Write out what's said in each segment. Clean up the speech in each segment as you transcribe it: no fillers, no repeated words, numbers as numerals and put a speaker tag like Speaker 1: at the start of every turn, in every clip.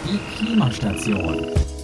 Speaker 1: Die Klimastation.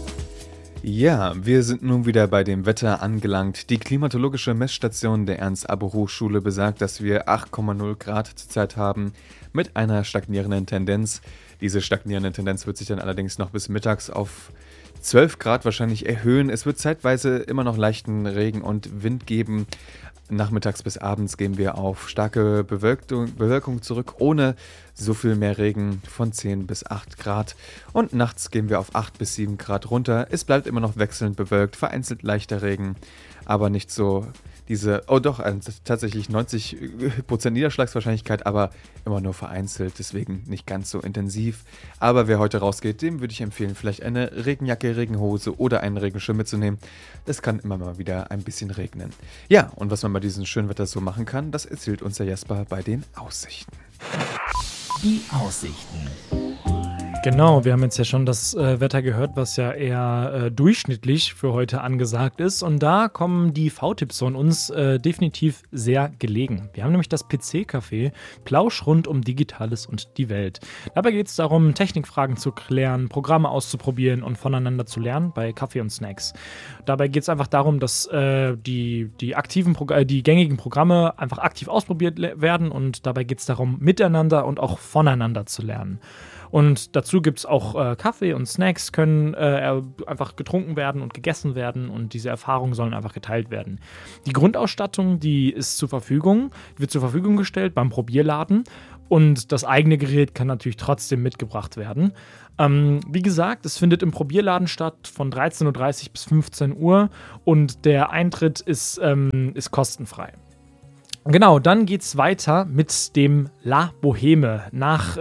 Speaker 2: Ja, wir sind nun wieder bei dem Wetter angelangt. Die klimatologische Messstation der Ernst-Abbe-Hochschule besagt, dass wir 8,0 Grad zurzeit haben mit einer stagnierenden Tendenz. Diese stagnierende Tendenz wird sich dann allerdings noch bis mittags auf 12 Grad wahrscheinlich erhöhen. Es wird zeitweise immer noch leichten Regen und Wind geben. Nachmittags bis abends gehen wir auf starke Bewölkung zurück, ohne so viel mehr Regen von 10 bis 8 Grad. Und nachts gehen wir auf 8 bis 7 Grad runter. Es bleibt immer noch wechselnd bewölkt, vereinzelt leichter Regen, aber nicht so tatsächlich 90% Niederschlagswahrscheinlichkeit, aber immer nur vereinzelt, deswegen nicht ganz so intensiv. Aber wer heute rausgeht, dem würde ich empfehlen, vielleicht eine Regenjacke, Regenhose oder einen Regenschirm mitzunehmen. Es kann immer mal wieder ein bisschen regnen. Ja, und was man bei diesem schönen Wetter so machen kann, das erzählt uns der Jasper bei den Aussichten.
Speaker 1: Die Aussichten.
Speaker 3: Genau, wir haben jetzt ja schon das Wetter gehört, was ja eher durchschnittlich für heute angesagt ist. Und da kommen die V-Tipps von uns definitiv sehr gelegen. Wir haben nämlich das PC-Café, Plausch rund um Digitales und die Welt. Dabei geht es darum, Technikfragen zu klären, Programme auszuprobieren und voneinander zu lernen bei Kaffee und Snacks. Dabei geht es einfach darum, dass die gängigen Programme einfach aktiv ausprobiert werden und dabei geht es darum, miteinander und auch voneinander zu lernen. Und dazu gibt es auch Kaffee und Snacks, können einfach getrunken werden und gegessen werden und diese Erfahrungen sollen einfach geteilt werden. Die Grundausstattung, die wird zur Verfügung gestellt beim Probierladen und das eigene Gerät kann natürlich trotzdem mitgebracht werden. Wie gesagt, es findet im Probierladen statt von 13:30 Uhr bis 15 Uhr und der Eintritt ist kostenfrei. Genau, dann geht's weiter mit dem La Boheme nach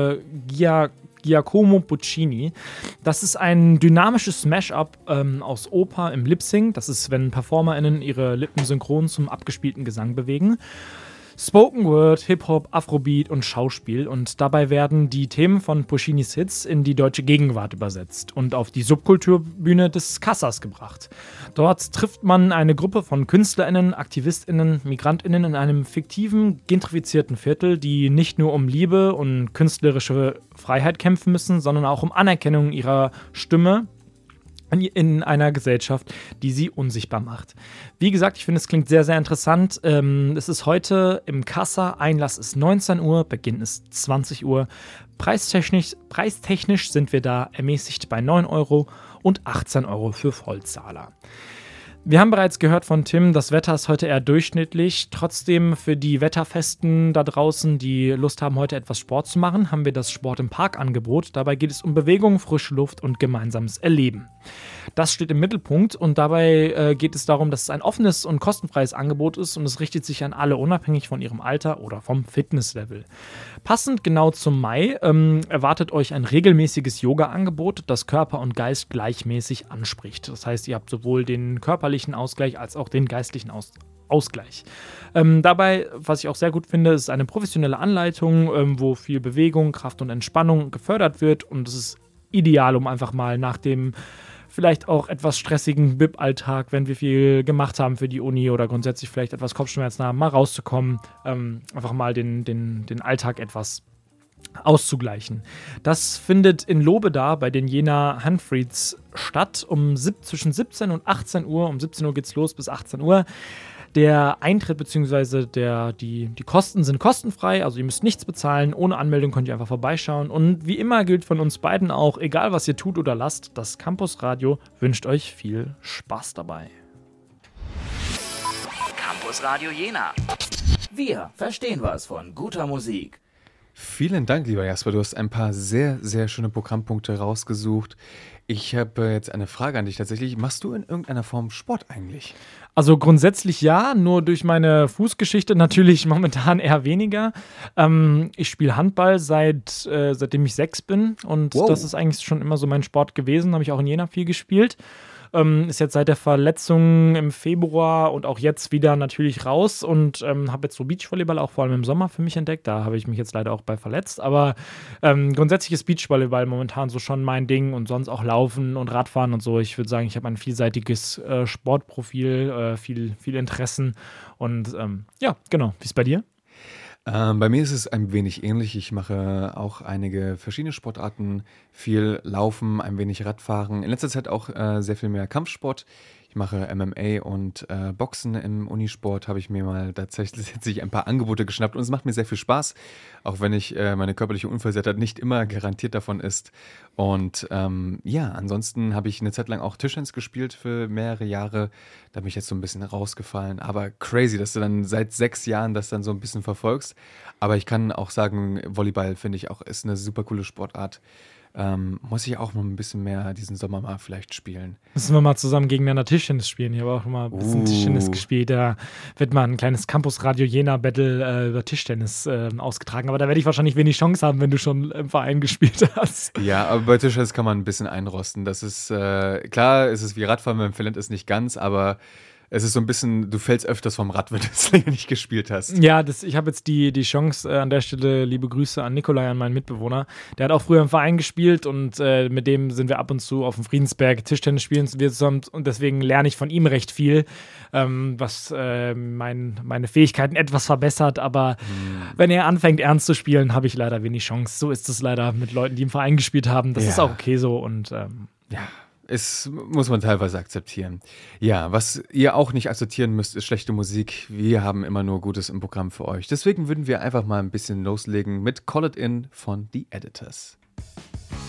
Speaker 3: Giacomo Puccini. Das ist ein dynamisches Smash-Up aus Oper im Lip-Sync. Das ist, wenn PerformerInnen ihre Lippen synchron zum abgespielten Gesang bewegen. Spoken Word, Hip-Hop, Afrobeat und Schauspiel und dabei werden die Themen von Puccinis Hits in die deutsche Gegenwart übersetzt und auf die Subkulturbühne des Cassas gebracht. Dort trifft man eine Gruppe von KünstlerInnen, AktivistInnen, MigrantInnen in einem fiktiven, gentrifizierten Viertel, die nicht nur um Liebe und künstlerische Freiheit kämpfen müssen, sondern auch um Anerkennung ihrer Stimme in einer Gesellschaft, die sie unsichtbar macht. Wie gesagt, ich finde, es klingt sehr, sehr interessant. Es ist heute im Kassa, Einlass ist 19 Uhr, Beginn ist 20 Uhr. Preistechnisch sind wir da ermäßigt bei 9 Euro und 18 Euro für Vollzahler. Wir haben bereits gehört von Tim, das Wetter ist heute eher durchschnittlich. Trotzdem für die Wetterfesten da draußen, die Lust haben, heute etwas Sport zu machen, haben wir das Sport im Park-Angebot. Dabei geht es um Bewegung, frische Luft und gemeinsames Erleben. Das steht im Mittelpunkt und dabei geht es darum, dass es ein offenes und kostenfreies Angebot ist und es richtet sich an alle, unabhängig von ihrem Alter oder vom Fitnesslevel. Passend genau zum Mai erwartet euch ein regelmäßiges Yoga-Angebot, das Körper und Geist gleichmäßig anspricht. Das heißt, ihr habt sowohl den körperlichen Ausgleich als auch den geistlichen Ausgleich. Dabei, was ich auch sehr gut finde, ist eine professionelle Anleitung, wo viel Bewegung, Kraft und Entspannung gefördert wird und es ist ideal, um einfach mal nach dem vielleicht auch etwas stressigen BIP-Alltag, wenn wir viel gemacht haben für die Uni oder grundsätzlich vielleicht etwas Kopfschmerzen haben, mal rauszukommen, einfach mal den Alltag etwas auszugleichen. Das findet in Lobeda bei den Jena Hanfrieds statt, zwischen 17 und 18 Uhr. Um 17 Uhr geht's los bis 18 Uhr. Der Eintritt bzw. die Kosten sind kostenfrei, also ihr müsst nichts bezahlen. Ohne Anmeldung könnt ihr einfach vorbeischauen. Und wie immer gilt von uns beiden auch, egal was ihr tut oder lasst, das Campus Radio wünscht euch viel Spaß dabei.
Speaker 1: Campus Radio Jena. Wir verstehen was von guter Musik.
Speaker 2: Vielen Dank, lieber Jasper. Du hast ein paar sehr, sehr schöne Programmpunkte rausgesucht. Ich habe jetzt eine Frage an dich tatsächlich. Machst du in irgendeiner Form Sport eigentlich?
Speaker 3: Also grundsätzlich ja, nur durch meine Fußgeschichte natürlich momentan eher weniger. Ich spiele Handball seitdem ich 6 bin und Das ist eigentlich schon immer so mein Sport gewesen. Habe ich auch in Jena viel gespielt. Ist jetzt seit der Verletzung im Februar und auch jetzt wieder natürlich raus und habe jetzt so Beachvolleyball auch vor allem im Sommer für mich entdeckt. Da habe ich mich jetzt leider auch bei verletzt. Aber grundsätzlich ist Beachvolleyball momentan so schon mein Ding und sonst auch Laufen und Radfahren und so. Ich würde sagen, ich habe ein vielseitiges Sportprofil, viel Interessen und ja, genau. Wie ist es bei dir?
Speaker 2: Bei mir ist es ein wenig ähnlich. Ich mache auch einige verschiedene Sportarten, viel Laufen, ein wenig Radfahren. In letzter Zeit auch sehr viel mehr Kampfsport. Ich mache MMA und Boxen im Unisport. Habe ich mir mal tatsächlich ein paar Angebote geschnappt und es macht mir sehr viel Spaß, auch wenn ich meine körperliche Unversehrtheit nicht immer garantiert davon ist. Und ja, ansonsten habe ich eine Zeit lang auch Tischtennis gespielt für mehrere Jahre. Da bin ich jetzt so ein bisschen rausgefallen. Aber crazy, dass du dann seit 6 Jahren das dann so ein bisschen verfolgst. Aber ich kann auch sagen, Volleyball finde ich auch ist eine super coole Sportart. Muss ich auch mal ein bisschen mehr diesen Sommer mal vielleicht spielen.
Speaker 3: Müssen wir mal zusammen gegeneinander Tischtennis spielen. Ich habe auch mal ein bisschen Tischtennis gespielt. Da wird mal ein kleines Campus-Radio Jena-Battle über Tischtennis ausgetragen. Aber da werde ich wahrscheinlich wenig Chance haben, wenn du schon im Verein gespielt hast.
Speaker 2: Ja, aber bei Tischtennis kann man ein bisschen einrosten. Das ist, klar, es ist wie Radfahren, man verlernt es nicht ganz, aber es ist so ein bisschen, du fällst öfters vom Rad, wenn du es länger nicht gespielt hast.
Speaker 3: Ja, ich habe jetzt die Chance an der Stelle, liebe Grüße an Nikolai, an meinen Mitbewohner. Der hat auch früher im Verein gespielt und mit dem sind wir ab und zu auf dem Friedensberg Tischtennis spielen wir zusammen und deswegen lerne ich von ihm recht viel, was meine Fähigkeiten etwas verbessert, aber wenn er anfängt ernst zu spielen, habe ich leider wenig Chance. So ist es leider mit Leuten, die im Verein gespielt haben. Das ist auch okay so und
Speaker 2: ja. Es muss man teilweise akzeptieren. Ja, was ihr auch nicht akzeptieren müsst, ist schlechte Musik. Wir haben immer nur Gutes im Programm für euch. Deswegen würden wir einfach mal ein bisschen loslegen mit Call It In von The Editors.